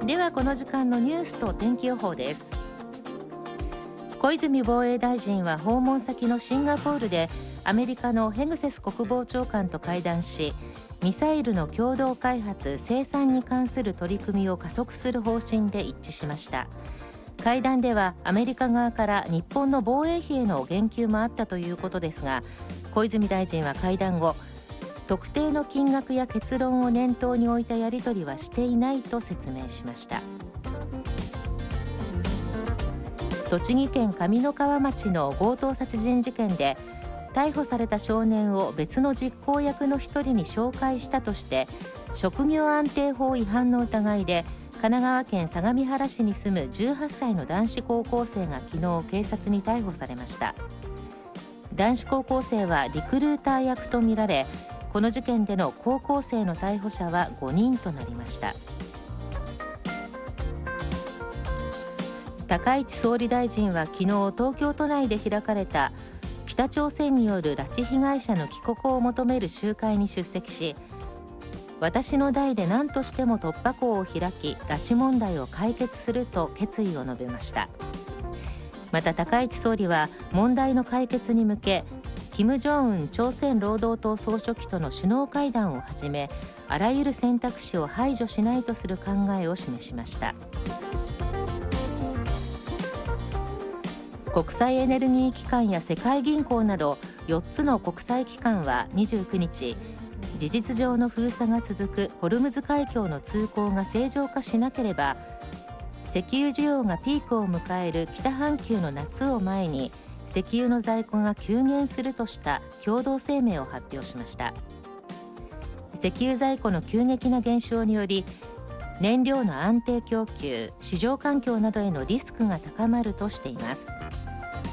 ではこの時間のニュースと天気予報です。小泉防衛大臣は訪問先のシンガポールでアメリカのヘグセス国防長官と会談し、ミサイルの共同開発・生産に関する取り組みを加速する方針で一致しました。会談ではアメリカ側から日本の防衛費への言及もあったということですが、小泉大臣は会談後、特定の金額や結論を念頭に置いたやり取りはしていないと説明しました。栃木県上三川町の強盗殺人事件で逮捕された少年を別の実行役の一人に紹介したとして職業安定法違反の疑いで神奈川県相模原市に住む18歳の男子高校生が昨日警察に逮捕されました。男子高校生はリクルーター役とみられ、この事件での高校生の逮捕者は5人となりました。高市総理大臣は昨日東京都内で開かれた北朝鮮による拉致被害者の帰国を求める集会に出席し、私の代で何としても突破口を開き拉致問題を解決すると決意を述べました。また高市総理は問題の解決に向け、金正恩朝鮮労働党総書記との首脳会談をはじめ、あらゆる選択肢を排除しないとする考えを示しました。国際エネルギー機関や世界銀行など4つの国際機関は29日、事実上の封鎖が続くホルムズ海峡の通行が正常化しなければ、石油需要がピークを迎える北半球の夏を前に石油の在庫が急減するとした共同声明を発表しました。石油在庫の急激な減少により燃料の安定供給、市場環境などへのリスクが高まるとしています。